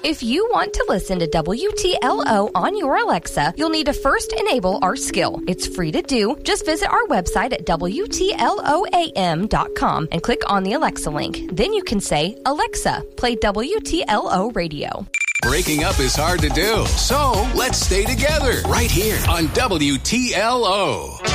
If you want to listen to WTLO on your Alexa, you'll need to first enable our skill. It's free to do. Just visit our website at WTLOAM.com and click on the Alexa link. Then you can say, Alexa, play WTLO radio. Breaking up is hard to do, so let's stay together right here on WTLO.